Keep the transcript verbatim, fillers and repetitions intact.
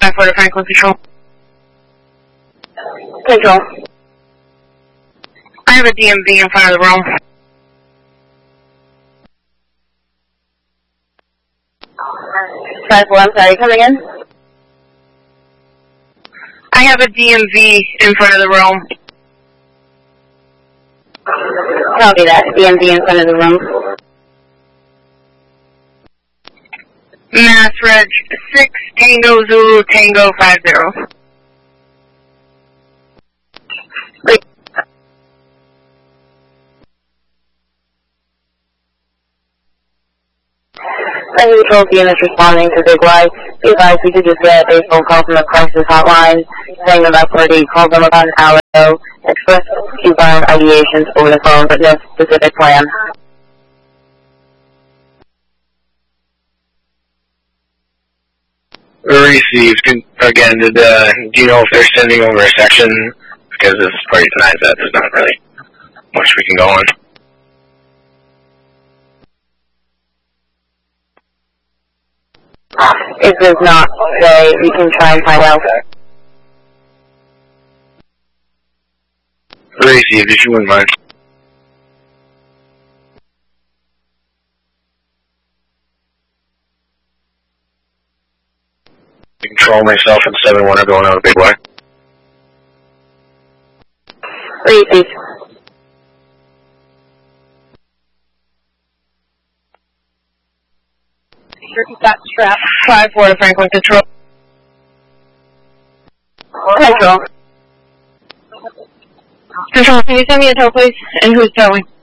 five four to Franklin Control. Control. I have a D M V in front of the room. five four, I'm sorry, coming in? I have a D M V in front of the room. Copy that, D M V in front of the room. Mass Reg six Tango Zulu Tango five zero. Any control units responding to Big Y. Be advised, we did just get a phone call from the crisis hotline saying about forty called them about an hour ago. Expressed confirmed ideations over the phone, but no specific plan. Received. Again, did, uh, do you know if they're sending over a section? Because this party denies that. There's not really much we can go on. It does not say. We can try and find out. Received, if you wouldn't mind. Control myself and seven one are going out of Big Y. Received. Got strapped. five four to Franklin Control. Control. Control, can you send me a tow, please? And who's towing?